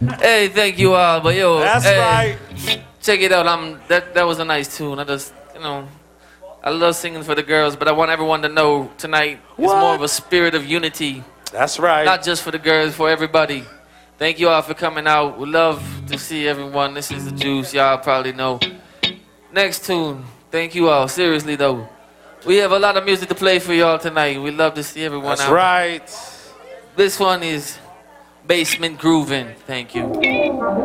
Hey, thank you all, but yo, That's hey, right. check it out. That was a nice tune. I just, I love singing for the girls, but I want everyone to know tonight is more of a spirit of unity, That's right. not just for the girls, for everybody. Thank you all for coming out. We love to see everyone. This is the Juice. Y'all probably know. Next tune. Thank you all. Seriously though, we have a lot of music to play for y'all tonight. We love to see everyone That's out. right. This one is Basement Groovin'. Thank you.